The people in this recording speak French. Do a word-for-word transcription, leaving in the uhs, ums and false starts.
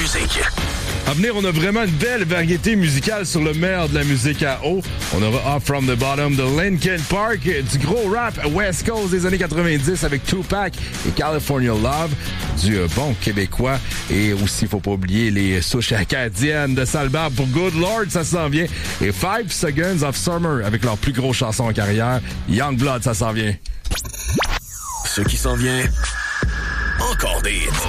musique. À venir, on a vraiment une belle variété musicale sur le meilleur de la musique à eau. On aura Up From The Bottom de Linkin Park, du gros rap West Coast des années quatre-vingt-dix avec Tupac et California Love, du euh, bon québécois. Et aussi, faut pas oublier les souches acadiennes de Salbarbe pour Good Lord, ça s'en vient. Et Five Seconds of Summer avec leur plus gros chanson en carrière, Youngblood, ça s'en vient. Ce qui s'en vient, encore des hits.